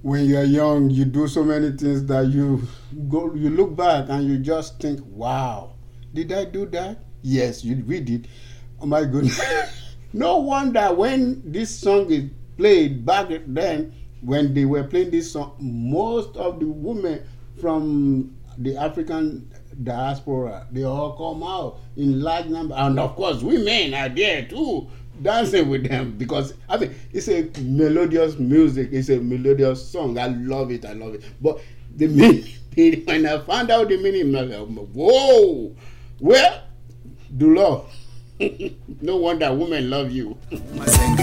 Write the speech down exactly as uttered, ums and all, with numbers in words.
when you're young, you do so many things that you go, you look back and you just think, "Wow, did I do that?" Yes, you we did. Oh my goodness! No wonder when this song is played back then, when they were playing this song, most of the women from the African diaspora, they all come out in large number, and of course, women are there too, dancing with them because I mean it's a melodious music, it's a melodious song. I love it, I love it. But the meaning, when I found out the meaning, I was like, whoa, well, do love. No wonder women love you.